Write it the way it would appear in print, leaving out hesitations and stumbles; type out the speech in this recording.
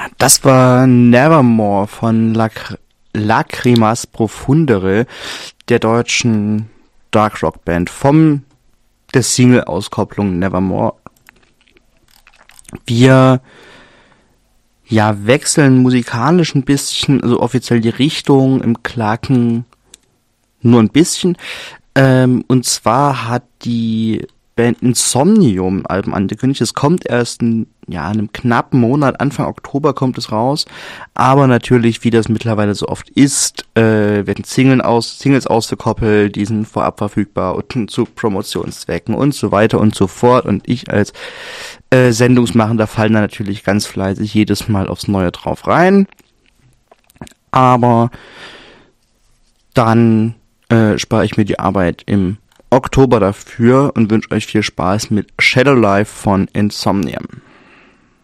Das war Nevermore von Lacrimas Profundere, der deutschen Dark Rock Band, der Single-Auskopplung Nevermore. Wir wechseln musikalisch ein bisschen, also offiziell die Richtung, im Klacken nur ein bisschen. Und zwar hat die Band Insomnium ein Album angekündigt. Es kommt erst in einem knappen Monat, Anfang Oktober kommt es raus. Aber natürlich, wie das mittlerweile so oft ist, werden Singles ausgekoppelt, die sind vorab verfügbar und zu Promotionszwecken und so weiter und so fort. Und ich als Sendungsmachender fallen da natürlich ganz fleißig jedes Mal aufs Neue drauf rein. Aber dann spare ich mir die Arbeit im Oktober dafür und wünsche euch viel Spaß mit Shadow Life von Insomnium.